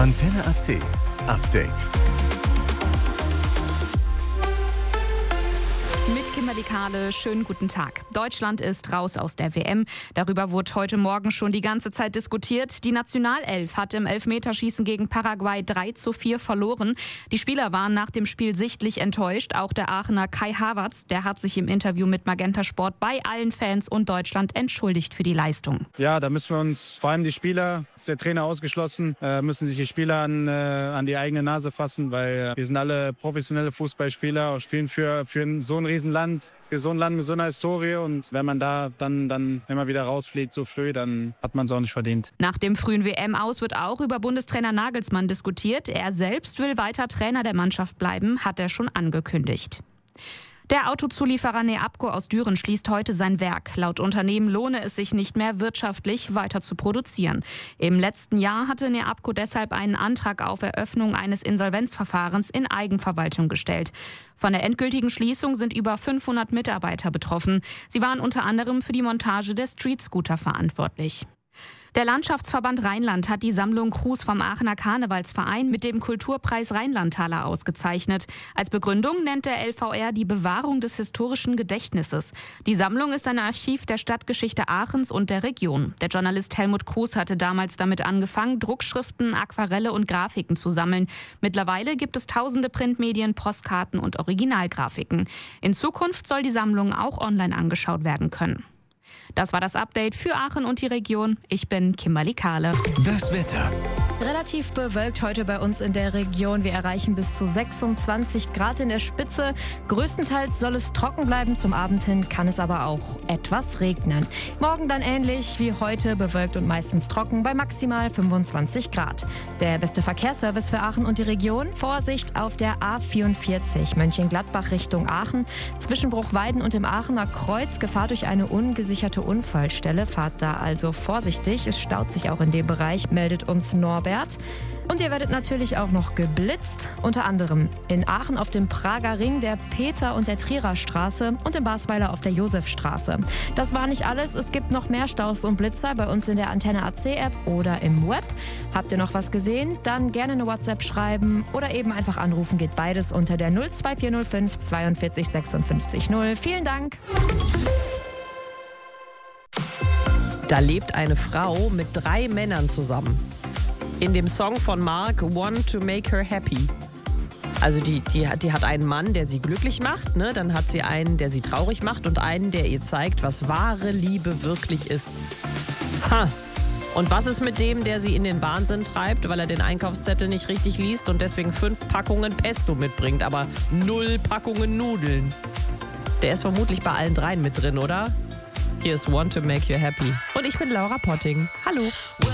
Antenne AC Update. Mit Kimberly Kahle, schönen guten Tag. Deutschland ist raus aus der WM. Darüber wurde heute Morgen schon die ganze Zeit diskutiert. Die Nationalelf hat im Elfmeterschießen gegen Paraguay 3:4 verloren. Die Spieler waren nach dem Spiel sichtlich enttäuscht. Auch der Aachener Kai Havertz, der hat sich im Interview mit Magenta Sport bei allen Fans und Deutschland entschuldigt für die Leistung. Ja, da müssen wir uns, vor allem die Spieler, ist der Trainer ausgeschlossen, müssen sich die Spieler an die eigene Nase fassen, weil wir sind alle professionelle Fußballspieler, spielen für so ein Riesenland, für so ein Land mit so einer Historie, und wenn man da dann immer wieder rausfliegt so früh, dann hat man es auch nicht verdient. Nach dem frühen WM-Aus wird auch über Bundestrainer Nagelsmann diskutiert. Er selbst will weiter Trainer der Mannschaft bleiben, hat er schon angekündigt. Der Autozulieferer Neabco aus Düren schließt heute sein Werk. Laut Unternehmen lohne es sich nicht mehr wirtschaftlich weiter zu produzieren. Im letzten Jahr hatte Neabco deshalb einen Antrag auf Eröffnung eines Insolvenzverfahrens in Eigenverwaltung gestellt. Von der endgültigen Schließung sind über 500 Mitarbeiter betroffen. Sie waren unter anderem für die Montage der Street-Scooter verantwortlich. Der Landschaftsverband Rheinland hat die Sammlung Krus vom Aachener Karnevalsverein mit dem Kulturpreis Rheinlandtaler ausgezeichnet. Als Begründung nennt der LVR die Bewahrung des historischen Gedächtnisses. Die Sammlung ist ein Archiv der Stadtgeschichte Aachens und der Region. Der Journalist Helmut Krus hatte damals damit angefangen, Druckschriften, Aquarelle und Grafiken zu sammeln. Mittlerweile gibt es tausende Printmedien, Postkarten und Originalgrafiken. In Zukunft soll die Sammlung auch online angeschaut werden können. Das war das Update für Aachen und die Region. Ich bin Kimberly Kahle. Das Wetter. Relativ bewölkt heute bei uns in der Region. Wir erreichen bis zu 26 Grad in der Spitze. Größtenteils soll es trocken bleiben. Zum Abend hin kann es aber auch etwas regnen. Morgen dann ähnlich wie heute, bewölkt und meistens trocken bei maximal 25 Grad. Der beste Verkehrsservice für Aachen und die Region. Vorsicht auf der A44 Mönchengladbach Richtung Aachen. Zwischen Bruchweiden und dem Aachener Kreuz Gefahr durch eine ungesicherte Unfallstelle. Fahrt da also vorsichtig. Es staut sich auch in dem Bereich, meldet uns Norbert. Und ihr werdet natürlich auch noch geblitzt, unter anderem in Aachen auf dem Prager Ring, der Peter- und der Trierer Straße und in Basweiler auf der Josefstraße. Das war nicht alles, es gibt noch mehr Staus und Blitzer bei uns in der Antenne AC App oder im Web. Habt ihr noch was gesehen? Dann gerne eine WhatsApp schreiben oder eben einfach anrufen, geht beides unter der 02405 42 56 0. Vielen Dank! Da lebt eine Frau mit 3 Männern zusammen. In dem Song von Mark, One to Make Her Happy. Also die hat einen Mann, der sie glücklich macht, ne? Dann hat sie einen, der sie traurig macht und einen, der ihr zeigt, was wahre Liebe wirklich ist. Ha! Und was ist mit dem, der sie in den Wahnsinn treibt, weil er den Einkaufszettel nicht richtig liest und deswegen 5 Packungen Pesto mitbringt, aber 0 Packungen Nudeln? Der ist vermutlich bei allen 3 mit drin, oder? Hier ist One to Make You Happy. Und ich bin Laura Potting. Hallo.